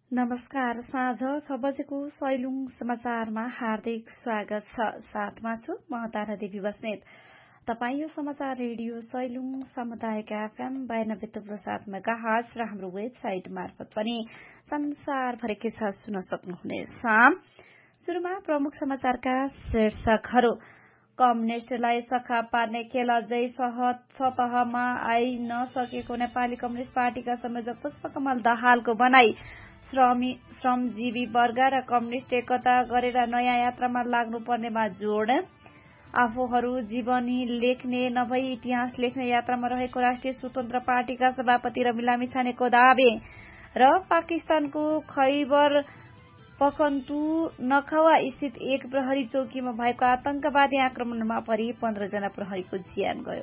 नमस्कार। साँझ 6 बजेको सैलुङ समाचारमा हार्दिक स्वागत छ। साथमा छु म तारा देवी बस्नेत। तपाईँ यो समाचार रेडियो सैलुङ सामुदायिक एफएम 92.7 मेगाहर्ज र हाम्रो वेबसाइट मार्फत पनि संसारभरिकै साथ सुन्न सक्नुहुनेछ। सुरुमा प्रमुख समाचारका शीर्षकहरू। कम्युनिष्टलाई सखा पार्ने खेल अझै सतहमा आइ नसकेको नेपाली कम्युनिष्ट पार्टीका संयोजक पुष्पकमल दाहालको भनाई। श्रमजीवी वर्ग र कम्युनिष्ट एकता गरेर नयाँ यात्रामा लाग्नुपर्नेमा जोड। आफूहरू जीवनी लेख्ने नभई इतिहास लेख्ने यात्रामा रहेको राष्ट्रिय स्वतन्त्र पार्टीका सभापति रवि लामिछानेको दावी। र पाकिस्तानको खैबर पख्तुनख्वा स्थित एक प्रहरी चौकीमा भएको आतंकवादी आक्रमणमा परि 15 जना प्रहरीको ज्यान गयो।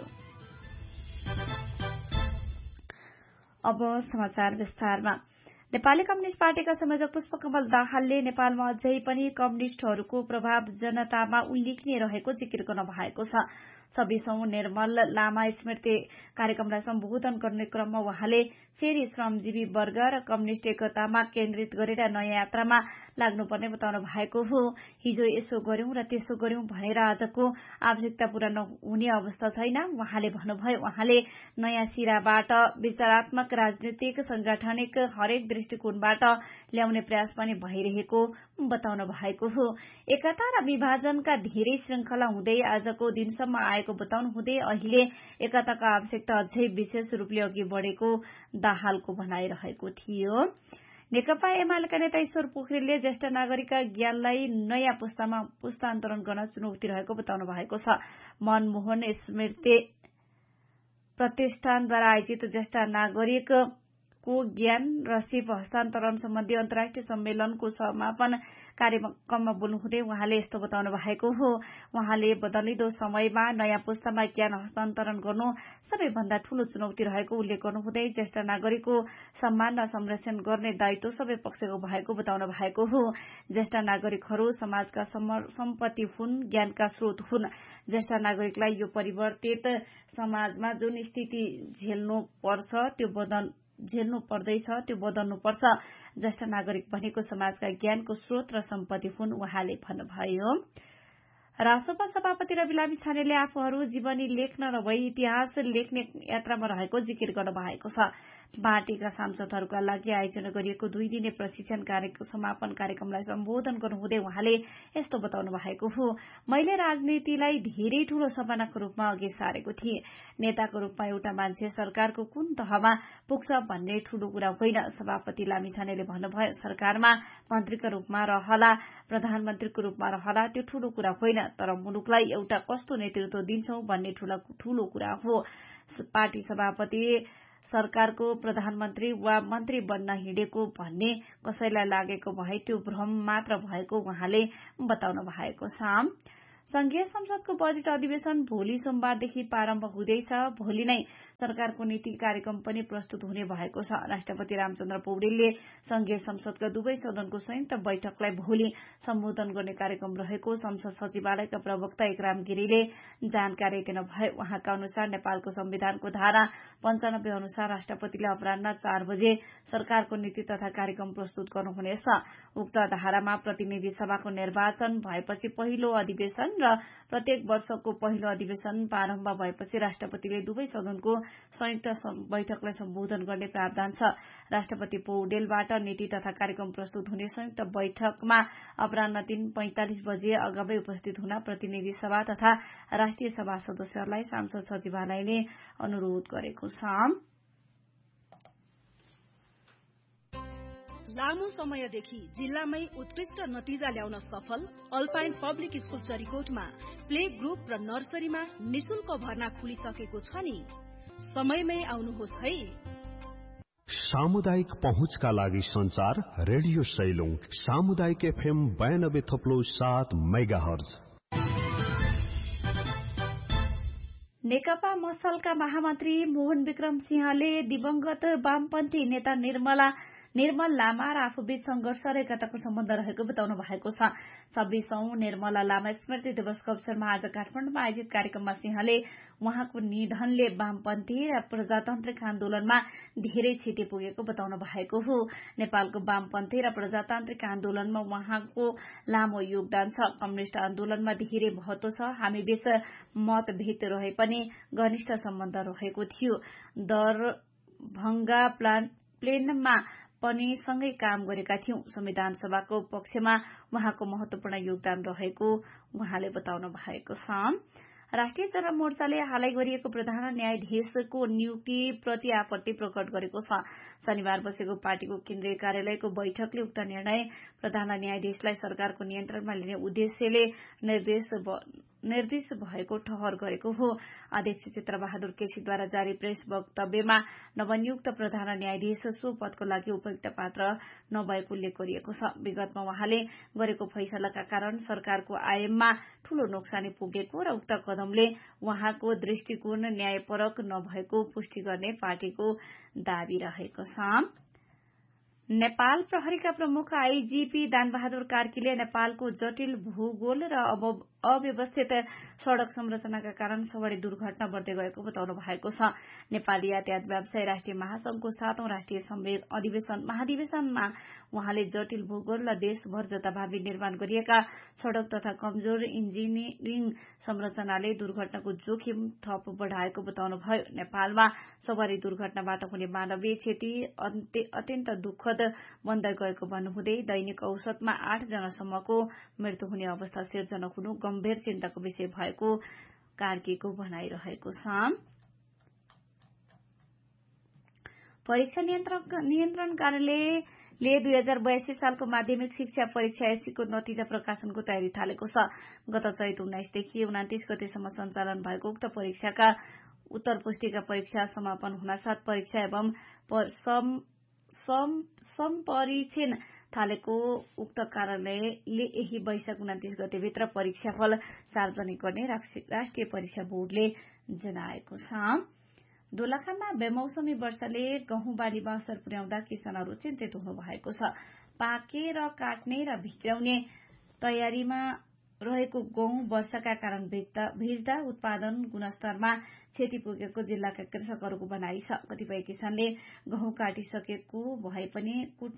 अब समाचार विस्तारमा। नेपाली कम्युनिष्ट पार्टीका संयोजक पुष्पकमल दाहालले नेपालमा अझै पनि कम्युनिष्टहरूको प्रभाव जनतामा उल्लेखनीय रहेको जिकिर गर्नु भएको छ। 26औं निर्मल लामा स्मृति कार्यक्रमलाई सम्बोधन गर्ने क्रममा उहाँले फेरि श्रमजीवी वर्ग र कम्युनिष्ट एकतामा केन्द्रित गरेर नयाँ यात्रामा लाग्नुपर्ने बताउनु भएको हो। हिजो यसो गर्यौं र त्यसो गर्यौं भनेर आजको आवश्यकता पूरा नहुने अवस्था छैन उहाँले भन्नुभयो। उहाँले नयाँ सिराबाट विचारात्मक राजनीतिक संगठनिक हरेक दृष्टिकोणबाट ल्याउने प्रयास पनि भइरहेको बताउनु भएको हो। एकता र विभाजनका धेरै श्रृंखला हुँदै आजको दिनसम्म आएको बताउनु हुँदै अहिले एकताका आवश्यकता अझै विशेष रूपले अघि बढ़ेको दाहालको भनाइरहेको थियो। नेकपा एमालेका नेता ईश्वर पोखरेलले ज्येष्ठ नागरिकका ज्ञानलाई नयाँ पुस्तामा पुस्तान्तरण गर्न चुनौती रहेको बताउनु भएको छ। मनमोहन स्मृति प्रतिष्ठानद्वारा आयोजित ज्येष्ठ नागरिक को ज्ञान र सिप हस्तान्तरण सम्बन्धी अन्तर्राष्ट्रिय सम्मेलनको समापन कार्यक्रममा बोल्नुहुँदै उहाँले यस्तो बताउनु भएको हो। उहाँले बदलिँदो समयमा नयाँ पुस्तामा ज्ञान हस्तान्तरण गर्नु सबैभन्दा ठूलो चुनौती रहेको उल्लेख गर्नुहुँदै ज्येष्ठ नागरिकको सम्मान र संरक्षण गर्ने दायित्व सबै पक्षको भएको बताउनु भएको हो। ज्येष्ठ नागरिकहरू समाजका सम्पत्ति हुन्, ज्ञानका स्रोत हुन्। ज्येष्ठ नागरिकलाई यो परिवर्तित समाजमा जुन स्थिति झेल्नु पर्दैछ त्यो बदल्नुपर्छ। ज्येष्ठ नागरिक भनेको समाजका ज्ञानको स्रोत र सम्पत्ति हुन् उहाँले भन्नुभयो। रासोपा सभापति रवि लामिछानेले आफूहरू जीवनी लेख्न नभई इतिहास लेख्ने यात्रामा रहेको जिकिर गर्नु भएको छ। पार्टीका सांसदहरूका लागि आयोजना गरिएको 2 दिने प्रशिक्षण समापन कार्यक्रमलाई सम्बोधन गर्नुहुँदै उहाँले यस्तो बताउनु भएको हो। मैले राजनीतिलाई धेरै ठूलो सपनाको रूपमा अघि सारेको थिएँ। नेताको रूपमा एउटा मान्छे सरकारको कुन तहमा पुग्छ भन्ने ठूलो कुरा होइन। सभापति लामिछानेले भन्नुभयो, सरकारमा मन्त्रीका रूपमा रहला, प्रधानमन्त्रीको रूपमा रहला त्यो ठूलो कुरा होइन, तर मुलुकलाई एउटा कस्तो नेतृत्व दिन्छौं भन्ने ठूलो कुरा हो। पार्टी सभापति सरकारको प्रधानमन्त्री वा मन्त्री बन्न हिँडेको भन्ने कसैलाई लागेको भए त्यो भ्रम मात्र भएको उहाँले बताउनु भएको छ। संघीय संसदको बजेट अधिवेशन भोलि सोमबारदेखि प्रारम्भ हुँदैछ। भोलि नै सरकारको नीति कार्यक्रम पनि प्रस्तुत हुने भएको छ। राष्ट्रपति रामचन्द्र पौडेलले संघीय संसदका दुवै सदनको संयुक्त बैठकलाई भोलि सम्बोधन गर्ने कार्यक्रम रहेको संसद सचिवालयका प्रवक्ता इकराम गिरीले जानकारी दिनुभयो। उहाँका अनुसार नेपालको संविधानको धारा 95 अनुसार राष्ट्रपतिले अपराह्न 4 बजे सरकारको नीति तथा कार्यक्रम प्रस्तुत गर्नुहुनेछ। उक्त धारामा प्रतिनिधि सभाको निर्वाचन भएपछि पहिलो अधिवेशन र प्रत्येक वर्षको पहिलो अधिवेशन प्रारम्भ भएपछि राष्ट्रपतिले दुवै सदनको संयुक्त बैठकलाई सम्बोधन गर्ने प्रावधान छ। राष्ट्रपति पौडेलबाट नीति तथा कार्यक्रम प्रस्तुत हुने संयुक्त बैठकमा अपराह्न 3:45 बजे अगावै उपस्थित हुन प्रतिनिधि सभा तथा राष्ट्रिय सभा सदस्यहरूलाई सांसद सचिवालयले अनुरोध गरेको छ। लामो समयदेखि जिल्लामै उत्कृष्ट नतिजा ल्याउन सफल alpine public school चरीकोटमा play group र नर्सरीमा निशुल्क भर्ना खुलिसकेको छ नि। समयमै आउनुहोस् है। सामुदायिक पहुँचका लागि संचार रेडियो सैलुङ सामुदायिक एफएम 92.7 मेगाहर्ज। नेकपा मसलका महामन्त्री मोहन विक्रम सिंहले दिवंगत वामपन्थी नेता निर्मला निर्मल लामा र आफूबीच संघर्ष र एकताको सम्बन्ध रहेको बताउनु भएको छ। 26औं निर्मला लामा स्मृति दिवसको अवसरमा आज काठमाडौँमा आयोजित कार्यक्रममा सिंहले उहाँको निधनले वामपन्थी र प्रजातान्त्रिक आन्दोलनमा धेरै क्षति पुगेको बताउनु भएको हो। नेपालको वामपन्थी र प्रजातान्त्रिक आन्दोलनमा उहाँको लामो योगदान छ। कम्युनिष्ट आन्दोलनमा धेरै महत्व छ। हामीबीच मतभेद रहे पनि घनिष्ठ सम्बन्ध रहेको थियो। दरभंगा प्लेनमा पनि सँगै काम गरेका थियौं। संविधान सभाको पक्षमा उहाँको महत्वपूर्ण योगदान रहेको उहाँले बताउनु भएको छ। राष्ट्रिय जनता मोर्चाले हालै गरिएको प्रधान न्यायाधीशको नियुक्ति प्रति आपत्ति प्रकट गरेको छ। शनिबार बसेको पार्टीको केन्द्रीय कार्यालयको बैठकले उक्त निर्णय प्रधान न्यायाधीशलाई सरकारको नियन्त्रणमा लिने उद्देश्यले निर्देश भएको ठहर गरेको हो। अध्यक्ष चित्रबहादुर केसीद्वारा जारी प्रेस वक्तव्यमा नवनियुक्त प्रधान न्यायाधीश सो पदको लागि उपयुक्त पात्र नभएको उल्लेख गरिएको छ। विगतमा उहाँले गरेको फैसलाका कारण सरकारको आयमा ठूलो नोक्सानी पुगेको र उक्त कदमले उहाँको दृष्टिकोण न्यायपरक नभएको पुष्टि गर्ने पार्टीको दावी रहेको छ। नेपाल प्रहरीका प्रमुख आईजीपी दानबहादुर कार्कीले नेपालको जटिल भूगोल र अव्यवस्थित सड़क संरचनाका कारण सवारी दुर्घटना बढ्दै गएको बताउनु भएको छ। नेपाली यातायात व्यवसाय राष्ट्रिय महासंघको 7औं राष्ट्रिय महाधिवेशनमा उहाँले जटिल भूगोल र देशभर जताभावी निर्माण गरिएका सड़क तथा कमजोर इन्जिनियरिङ संरचनाले दुर्घटनाको जोखिम थप बढ़ाएको बताउनुभयो। नेपालमा सवारी दुर्घटनाबाट हुने मानवीय क्षति अत्यन्त दुःखद बन्दै गएको भन्नुहुँदै दैनिक औसतमा 8 जनासम्मको मृत्यु हुने अवस्था सिर्जना हुनु गम्भीर चिन्ताको विषय भएको कार्कीको भनाइरहेको छ। परीक्षा नियन्त्रण कार्यालयले 2082 सालको माध्यमिक शिक्षा परीक्षा एससीको नतिजा प्रकाशनको तयारी थालेको छ। गत चैत 19 देखि 29 गतेसम्म सञ्चालन भएको उक्त परीक्षाका उत्तर पुस्तिका परीक्षा समापन हुनासाथ परीक्षा एवं सम्परीक्षण थालेको उक्त कार्यालयले यही वैशाख 29 गतेभित्र परीक्षाफल सार्वजनिक गर्ने राष्ट्रिय परीक्षा बोर्डले जनाएको छ। दोलखामा बेमौसमी वर्षाले गहुँ बालीमा असर पुर्याउँदा किसानहरू चिन्तित हुनु भएको छ। पाकेर काट्ने र भित्राउने तयारीमा रहेको गहुँ वर्षाका कारण भिज्दा उत्पादन गुणस्तरमा क्षति पुगेको जिल्लाका कृषकहरूको भनाइ छ। कतिपय किसानले गहुँ काटिसकेको भए पनि कुट्न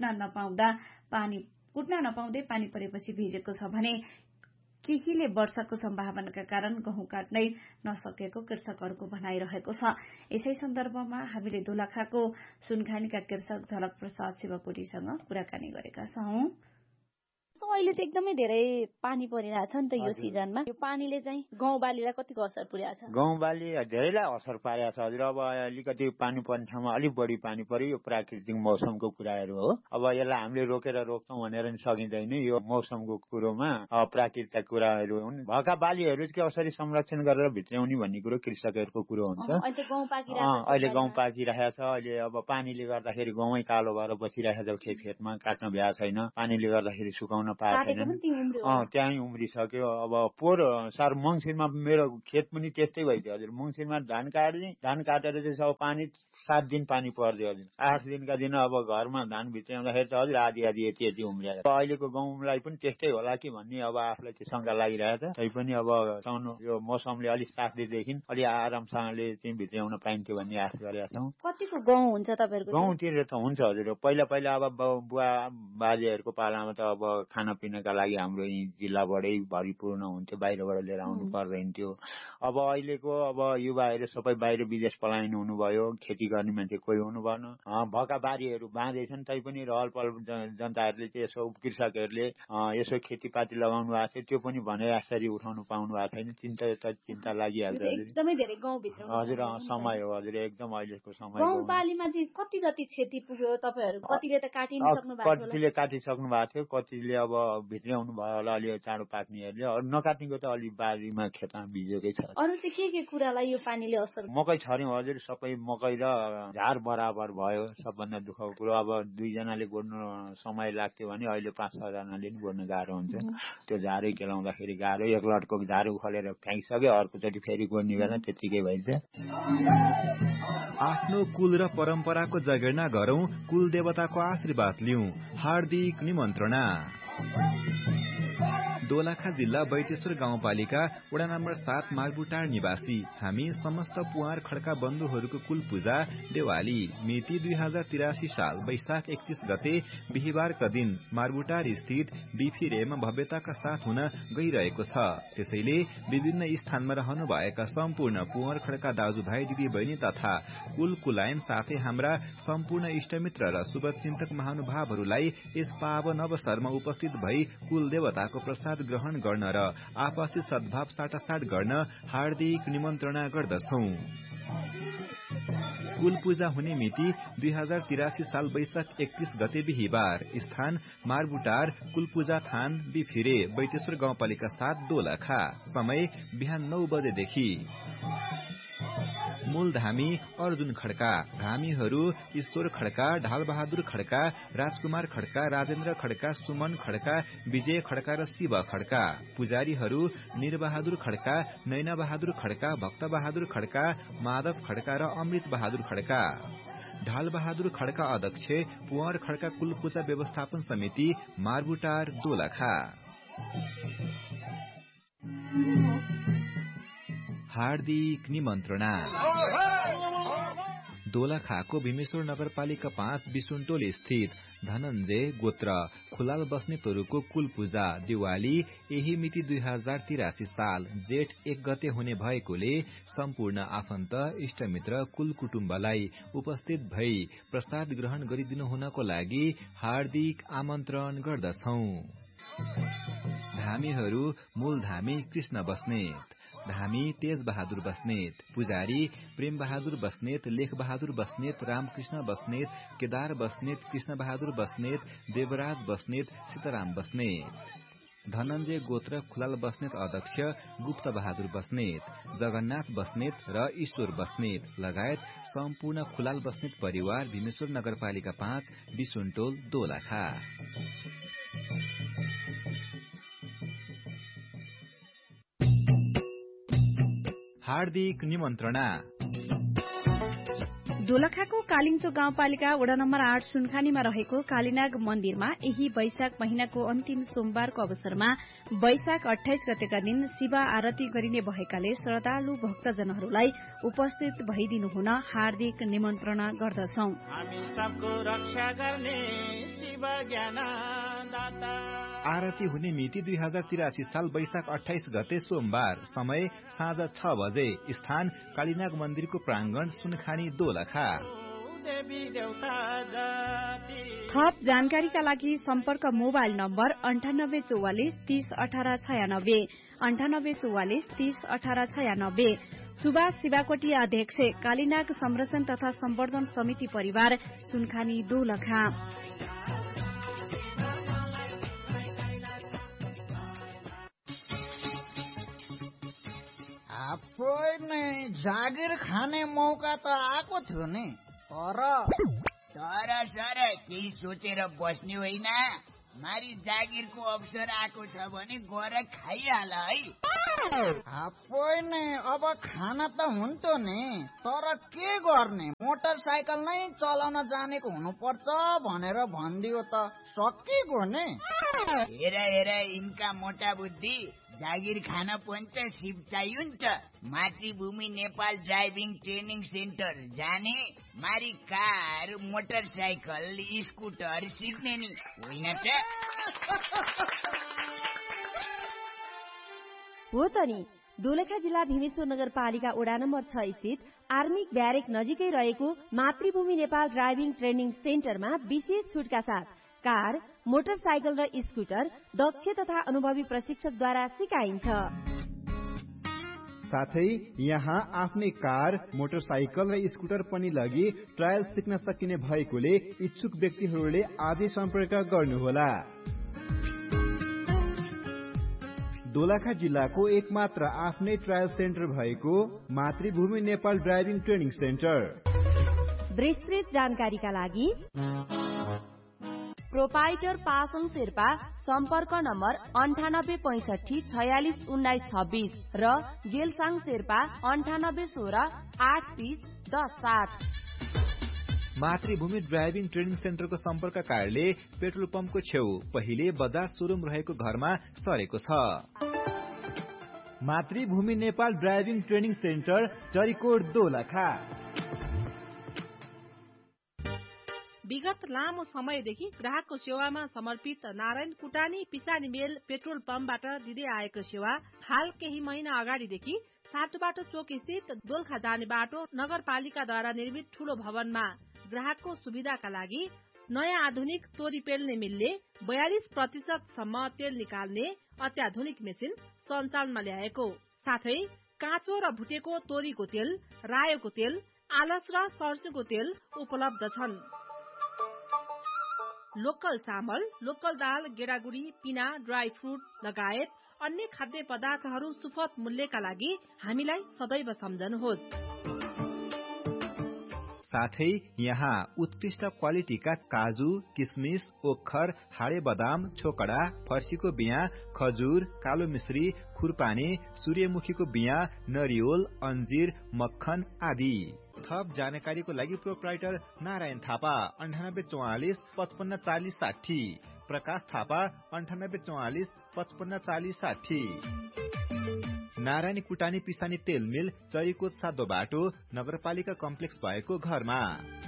नपाउँदै पानी परेपछि भिजेको छ भने केहीले वर्षाको सम्भावनाका कारण गहुँ काट्नै नसकेको कृषकहरूको भनाइरहेको छ। यसै सन्दर्भमा हामीले दोलखाको सुनखानीका कृषक झलक प्रसाद शिवकोटीसँग कुराकानी गरेका छौं। अहिले त एकदमै धेरै पानी परिरहेछ नि त यो सिजनमा। यो पानीले चाहिँ गहुँ बालीलाई कतिको असर पुर्याएको छ? गहुँ बाली धेरैलाई असर पारेको छ हजुर। अब अलिकति पानी पर्ने ठाउँमा अलिक बढी पानी पर्यो, यो प्राकृतिक मौसमको कुराहरू हो। अब यसलाई हामीले रोकेर रोक्छौँ भनेर नि सकिँदैन, यो मौसमको कुरोमा प्राकृतिक कुराहरू हुन्। भएका बालीहरू चाहिँ कसरी संरक्षण गरेर भित्राउने भन्ने कुरो कृषकहरूको कुरो हुन्छ। अहिले गहुँ पाकिरहेको छ। अहिले अब पानीले गर्दाखेरि गहुँ कालो भएर बसिरहेको छ खेतमा, काट्न भ्या छैन। पानीले गर्दाखेरि सुकाउन त्यहीँ उम्रिसक्यो। अब पोहोर सार मङ्सिरमा मेरो खेत पनि त्यस्तै भइदियो हजुर। मङ्सिरमा धान काटेर चाहिँ सब पानी 7 दिन पानी पर्दियो हजुर। 8 दिनका दिन अब घरमा धान भित्राउँदाखेरि त हजुर आधी यति उम्रिएको छ। अहिलेको गहुँलाई पनि त्यस्तै होला कि भन्ने अब आफूलाई चाहिँ शङ्का लागिरहेछ। तैपनि अब यो मौसमले अलिक साथ दिएदेखि अलि आरामसँगले चाहिँ भित्राउन पाइन्थ्यो भन्ने आश गरेका छौँ। कतिको गहुँ हुन्छ तपाईँहरूको? गहुँतिर त हुन्छ हजुर। पहिला अब बुवा बाजेहरूको पालामा त अब खानापिनाका लागि हाम्रो यही जिल्लाबाटै भरिपूर्ण हुन्थ्यो, बाहिरबाट लिएर आउनु पर्दैन थियो। अब अहिलेको अब युवाहरू सबै बाहिर विदेश पलायन हुनुभयो, खेती गर्ने मान्छे कोही हुनु भएन। भएका बारीहरू बाँधेछन्, तैपनि रहल पहल जनताहरूले चाहिँ यसो कृषकहरूले यसो खेतीपाती लगाउनु भएको छ, त्यो पनि भने यसरी उठाउनु पाउनु भएको छैन। चिन्ता लागिहाल्छ एकदमै धेरै गाउँभित्र हजुर। समय हो हजुर, एकदम अहिलेको समय। गाउँ बालीमा चाहिँ कति जति क्षति पुग्यो? तपाईँहरू कतिले त काटिसक्नु भएको थियो, कतिले काटिसक्नु भएको थियो, कतिले अब अब भित्र्याउनु भयो होला अलि चाँडो पाक्नेहरूले, अरू नकाट्नेको त अलि बारीमा खेतमा भिजेकै छ। अरू चाहिँ के कुरालाई यो पानीले असर? मकै छर्यौँ हजुर, सबै मकै र झार बराबर भयो। सबभन्दा दुःखको कुरो अब 2 जनाले गोड्नु समय लाग्थ्यो भने अहिले 5-6 जनाले नि गोड्नु गाह्रो हुन्छ। त्यो झारै केलाउँदाखेरि गाह्रो, एक लटको झार उखालेर फ्याँकिसक्यो, अर्कोचोटि फेरि गोड्ने गर्दा त्यतिकै भइन्छ। आफ्नो कुल र परम्पराको जगेर्ना गरौं, कुल देवताको आशीर्वाद लिऊं। हार्दिक निमन्त्रणा। दोलखा जिल्ला बैतेश्वर गाउँपालिका वडा नम्बर 7 मार्बुटार निवासी हामी समस्त पुवार खड्का बन्धुहरूको कुल पूजा देवाली मिति 2083 साल वैशाख 31 गते बिहिबारका दिन मार्बुटार स्थित बिफिरेमा भव्यताका साथ हुन गइरहेको छ। त्यसैले विभिन्न स्थानमा रहनुभएका सम्पूर्ण पुवार खड्का दाजुभाइ दिदी बहिनी तथा कुल कुलायन साथै हाम्रा सम्पूर्ण इष्टमित्र र शुभचिन्तक महानुभावहरूलाई यस पावन अवसरमा उपस्थित भई कुल देवताको प्रसाद ग्रहण गर्न र आपसी सद्भाव साटासाट गर्न हार्दिक निमन्त्रणा गर्दछौ। कुल पूजा हुने मिति 2083 साल वैशाख 31 गते बिहिबार। स्थान मार्बुटार कुल पूजा थान बिफिरे बैतेश्वर गाउँपालिका 7 दोलखा। समय बिहान 9 बजेदेखि। मूल धामी अर्जुन खड्का, धामीहरू ईश्वर खड्का, ढालबहादुर खड्का, राजकुमार खड्का, राजेन्द्र खड्का, सुमन खड्का, विजय खड्का र शिव खड्का। पुजारीहरू निरबहादुर खड्का, नैना बहादुर खड्का, भक्त बहादुर खड्का, माधव खड्का र अमृत बहादुर खड्का। ढाल बहादुर खड्का अध्यक्ष, पुवार खड्का कुल पूजा व्यवस्थापन समिति मार्बुटार दोलखा। हार्दिक निमन्त्रणा। दोलखाको भीमेश्वर नगरपालिका 5 बिसुनटोल स्थित धनञ्जय गोत्र खुलाल बस्नेतहरूको कुल पूजा दिवाली यही मिति 2083 साल जेठ 1 गते हुने भएकोले सम्पूर्ण आफन्त इष्टमित्र कुल कुटुम्बलाई उपस्थित भई प्रसाद ग्रहण गरिदिनु हुनको लागि हार्दिक आमन्त्रण गर्दछौ। धामीहरू मूल धामी कृष्ण बस्नेत, धामी तेज बहादुर बस्नेत, पुजारी प्रेम बहादुर बस्नेत, लेख बहादुर बस्नेत, रामकृष्ण बस्नेत, केदार बस्नेत, कृष्ण बहादुर बस्नेत, देवराज बस्नेत, सीताराम बस्नेत। धनञ्जय गोत्र खुलाल बस्नेत अध्यक्ष गुप्त बहादुर बस्नेत, जगन्नाथ बस्नेत र ईश्वर बस्नेत लगायत सम्पूर्ण खुलाल बस्नेत परिवार भीमेश्वर नगरपालिका 5 बिसुनटोल दोलखा। हार्दिक निमन्त्रणा। दोलखाको कालिङचोक गाउँपालिका वडा नम्बर 8 सुनखानीमा रहेको कालीनाग मन्दिरमा यही वैशाख महिनाको अन्तिम सोमबारको अवसरमा वैशाख 28 गतेका दिन शिव आरती गरिने भएकाले श्रद्धालु भक्तजनहरूलाई उपस्थित भइदिनु हुन हार्दिक निमन्त्रणा गर्दछौ। हामी सबको रक्षा गर्ने शिव ज्ञानदाता। आरती हुने मिति 2083 साल वैशाख 28 गते सोमबार। समय साँझ 6 बजे। स्थान कालीनाग मन्दिरको प्राङ्गण सुनखानी दोलखा। थप जानकारीका लागि सम्पर्क मोबाइल नम्बर 9844 30 18 96 9844 30 18 96। सुभाष शिवाकोटी अध्यक्ष कालीनाग संरक्षण तथा सम्वर्धन समिति परिवार सुनखानी दोलखा। जागिर खाने मौका त आएको थियो नि, तर सर केही सोचेर बस्ने होइन। मारी जागिरको अवसर आएको छ भने गएर खाइहाल है। अब खाना त हुन्थ्यो नि, तर के गर्ने, मोटरसाइकल नै चलाउन जानेको हुनुपर्छ भनेर भनिदियो त सकिगयो नि। हेर यिनका मोटा बुद्धि, जागिर खान पनि त सिप चाहियो नि त। मातृभूमि नेपाल ड्राइभिङ ट्रेनिङ सेन्टर जाने, मारी कार मोटरसाइकल स्कुटर सिक्ने नि होइन त। हो त नि। दोलखा जिल्ला भीमेश्वर नगरपालिका वडा नम्बर 6 स्थित आर्मिक ब्यारेक नजिकै रहेको मातृभूमि नेपाल ड्राइभिङ ट्रेनिङ सेन्टरमा विशेष छुटका साथ कार, मोटरसाइकल र स्कुटर दक्ष तथा अनुभवी प्रशिक्षकद्वारा सिकाइन्छ। साथै यहाँ आफ्नै कार, मोटरसाइकल र स्कुटर पनि लगी ट्रायल सिक्न सकिने भएकोले इच्छुक व्यक्तिहरूले आजै सम्पर्क गर्नुहोला। दोलखा जिल्लाको एकमात्र आफ्नै ट्रायल सेन्टर भएको मातृभूमि नेपाल ड्राइभिङ ट्रेनिङ सेन्टर। विस्तृत जानकारीका लागि प्रोपाइटर पासङ शेर्पा सम्पर्क नम्बर 9865461926 र गेलसाङ शेर्पा 98168307। मातृभूमि ड्राइभिङ ट्रेनिङ सेन्टरको सम्पर्क कार्यालय पेट्रोल पम्पको छेउ पहिले बजाज सोरुम रहेको घरमा सरेको छ। मातृभूमि Nepal driving training centre Charikot Dolakha. विगत लामो समयदेखि ग्राहकको सेवामा समर्पित नारायण कुटानी पिसानी मेल पेट्रोल पम्पबाट दिँदै आएको सेवा हाल केही महिना अगाडिदेखि साटोबाटो चोक स्थित दोलखा जाने बाटो नगरपालिकाद्वारा निर्मित ठूलो भवनमा ग्राहकको सुविधाका लागि नयाँ आधुनिक तोरी पेल्ने मिलले 42% सम्म तेल निकाल्ने अत्याधुनिक मेसिन सञ्चालनमा ल्याएको साथै काँचो र भुटेको तोरीको तेल, रायोको तेल, आलस र सर्सोको तेल उपलब्ध छन्। लोकल चामल, लोकल दाल, गेडागुडी, पिना, ड्राई फ्रुट लगायत अन्य खाद्य पदार्थहरू सुपथ मूल्यका लागि हामीलाई सदैव सम्झनुहोस्। साथै यहाँ उत्कृष्ट क्वालिटीका काजु, किसमिस, ओखर, हाडे बदाम, छोकडा, फर्सीको बिया, खजुर, कालो मिश्री, खुरपानी, सूर्यमुखीको बिया, नरिवल, अन्जीर, मक्खन आदि। थप जानकारीको लागि प्रोप्राइटर नारायण थापा 9844554060, प्रकाश थापा 9844554060। नारायणी कुटानी पिसानी तेल मिल चरीकोट सातो बाटो नगरपालिका कम्प्लेक्स भएको घरमा।